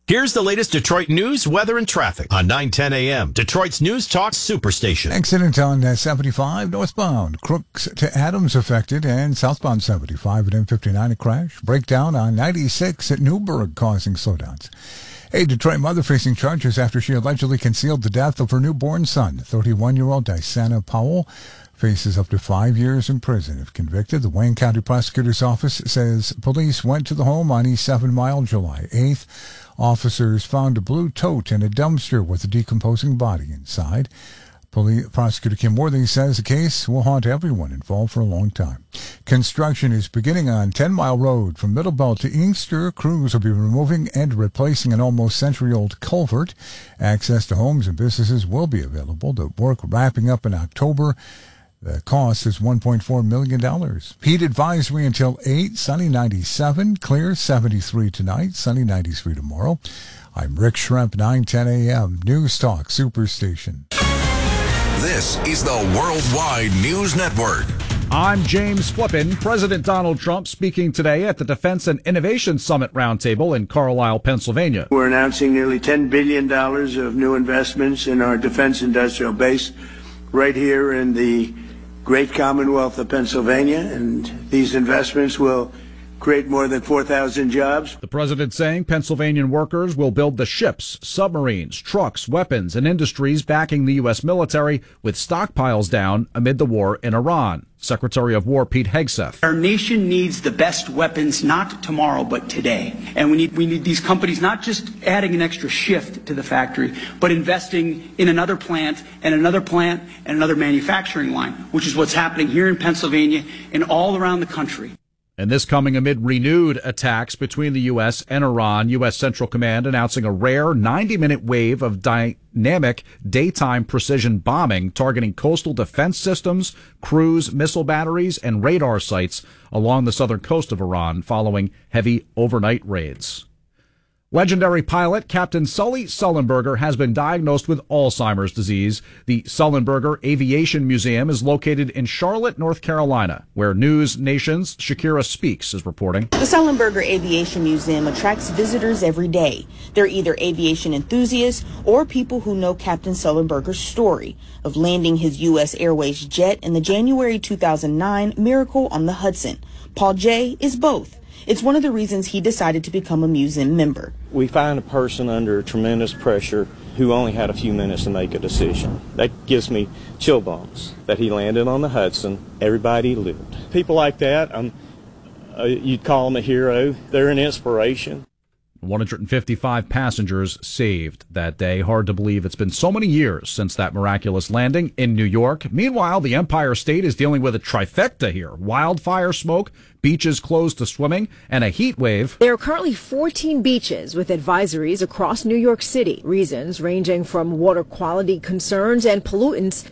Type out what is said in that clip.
Here's the latest Detroit news, weather, and traffic on 9:10 a.m. Detroit's News Talk Superstation. Accident on 75 northbound. Crooks to Adams affected, and southbound 75 at M59 a crash. Breakdown on 96 at Newburgh causing slowdowns. A Detroit mother facing charges after she allegedly concealed the death of her newborn son. 31-year-old Dysana Powell faces up to 5 years in prison if convicted. The Wayne County Prosecutor's Office says police went to the home on East 7 Mile July 8th. Officers found a blue tote and a dumpster with a decomposing body inside. Prosecutor Kim Worthy says the case will haunt everyone involved for a long time. Construction is beginning on 10 Mile Road from Middlebelt to Inkster. Crews will be removing and replacing an almost century-old culvert. Access to homes and businesses will be available. The work wrapping up in October. The cost is $1.4 million. Heat advisory until 8, sunny 97, clear 73 tonight, sunny 93 tomorrow. I'm Rick Schremp, 9:10 a.m. News Talk Superstation. This is the Worldwide News Network. I'm James Flippin. President Donald Trump speaking today at the Defense and Innovation Summit Roundtable in Carlisle, Pennsylvania. We're announcing nearly $10 billion of new investments in our defense industrial base right here in the great Commonwealth of Pennsylvania, and these investments will create more than 4,000 jobs. The president saying Pennsylvanian workers will build the ships, submarines, trucks, weapons, and industries backing the U.S. military with stockpiles down amid the war in Iran. Secretary of War Pete Hegseth. Our nation needs the best weapons, not tomorrow, but today. And we need these companies not just adding an extra shift to the factory, but investing in another plant and another plant and another manufacturing line, which is what's happening here in Pennsylvania and all around the country. And this coming amid renewed attacks between the U.S. and Iran. U.S. Central Command announcing a rare 90-minute wave of dynamic daytime precision bombing targeting coastal defense systems, cruise missile batteries, and radar sites along the southern coast of Iran following heavy overnight raids. Legendary pilot Captain Sully Sullenberger has been diagnosed with Alzheimer's disease. The Sullenberger Aviation Museum is located in Charlotte, North Carolina, where News Nation's Shakira Speaks is reporting. The Sullenberger Aviation Museum attracts visitors every day. They're either aviation enthusiasts or people who know Captain Sullenberger's story of landing his U.S. Airways jet in the January 2009 Miracle on the Hudson. Paul J. is both. It's one of the reasons he decided to become a museum member. We find a person under tremendous pressure who only had a few minutes to make a decision. That gives me chill bumps that he landed on the Hudson. Everybody lived. People like that, you'd call them a hero. They're an inspiration. 155 passengers saved that day. Hard to believe it's been so many years since that miraculous landing in New York. Meanwhile, the Empire State is dealing with a trifecta here. Wildfire smoke, beaches closed to swimming, and a heat wave. There are currently 14 beaches with advisories across New York City. Reasons ranging from water quality concerns and pollutants